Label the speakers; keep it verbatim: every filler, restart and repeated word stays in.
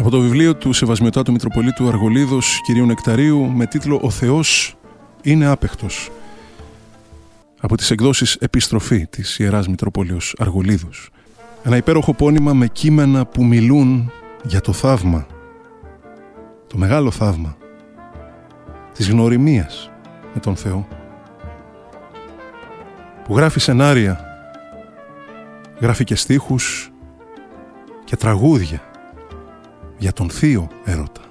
Speaker 1: Από το βιβλίο του Σεβασμιωτάτου Μητροπολίτου Αργολίδος κυρίου Νεκταρίου με τίτλο «Ο Θεός είναι άπαιχτος». Από τις εκδόσεις «Επιστροφή» της Ιεράς Μητροπόλεως Αργολίδος. Ένα υπέροχο πόνημα με κείμενα που μιλούν για το θαύμα, το μεγάλο θαύμα της γνωριμίας με τον Θεό, που γράφει σενάρια, γράφει και στίχους και τραγούδια για τον θείο έρωτα.